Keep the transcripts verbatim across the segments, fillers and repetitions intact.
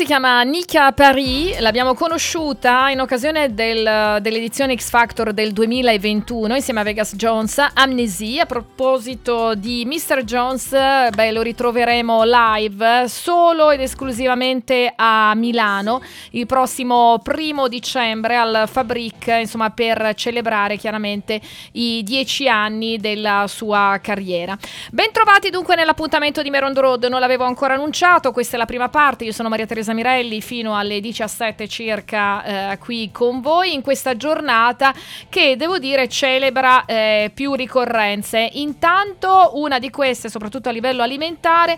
chiama Nika Paris, l'abbiamo conosciuta in occasione del, dell'edizione X Factor del duemilaventuno insieme a Vegas Jones, Amnesia. A proposito di mister Jones, beh, lo ritroveremo live solo ed esclusivamente a Milano il prossimo primo dicembre al Fabric, insomma, per celebrare chiaramente i dieci anni della sua carriera. Ben trovati dunque nell'appuntamento di Meron Road, non l'avevo ancora annunciato, questa è la prima parte, io sono Maria Teresa Mirelli fino alle diciassette circa eh, qui con voi in questa giornata che devo dire celebra eh, più ricorrenze. Intanto una di queste, soprattutto a livello alimentare,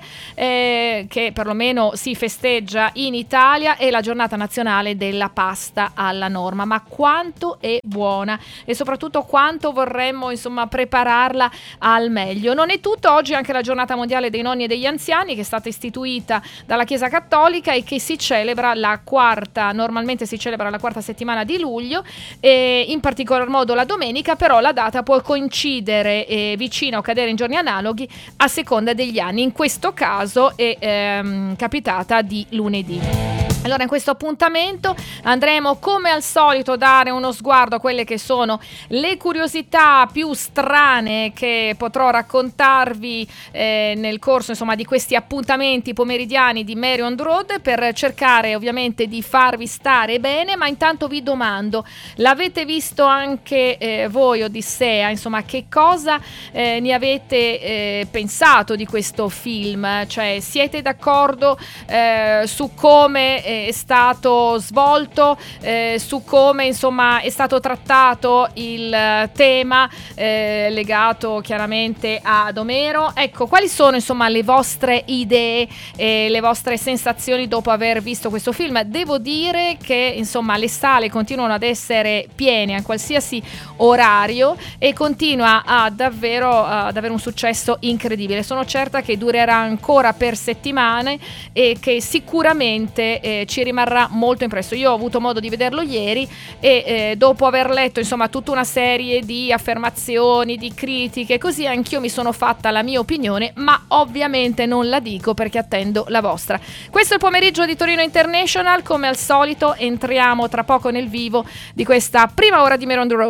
eh, che perlomeno si festeggia in Italia, è la giornata nazionale della pasta alla norma. Ma quanto è buona e soprattutto quanto vorremmo insomma prepararla al meglio. Non è tutto, oggi è anche la giornata mondiale dei nonni e degli anziani, che è stata istituita dalla Chiesa Cattolica e che si celebra la quarta, normalmente si celebra la quarta settimana di luglio, e in particolar modo la domenica, però la data può coincidere eh, vicino o cadere in giorni analoghi a seconda degli anni. In questo caso è ehm, capitata di lunedì. Allora, in questo appuntamento andremo come al solito a dare uno sguardo a quelle che sono le curiosità più strane che potrò raccontarvi eh, nel corso insomma di questi appuntamenti pomeridiani di Mary on the Road, per cercare ovviamente di farvi stare bene. Ma intanto vi domando, l'avete visto anche eh, voi Odissea? Insomma, che cosa eh, ne avete eh, pensato di questo film? Cioè, siete d'accordo eh, su come è stato svolto, eh, su come insomma è stato trattato il tema eh, legato chiaramente ad Omero? Ecco, quali sono insomma le vostre idee e le vostre sensazioni dopo aver visto questo film? Devo dire che insomma le sale continuano ad essere piene a qualsiasi orario e continua a davvero ad avere un successo incredibile. Sono certa che durerà ancora per settimane e che sicuramente eh, ci rimarrà molto impresso. Io ho avuto modo di vederlo ieri e eh, dopo aver letto insomma tutta una serie di affermazioni, di critiche, così anch'io mi sono fatta la mia opinione, ma ovviamente non la dico perché attendo la vostra. Questo è il pomeriggio di Torino International, come al solito entriamo tra poco nel vivo di questa prima ora di Meron the Road.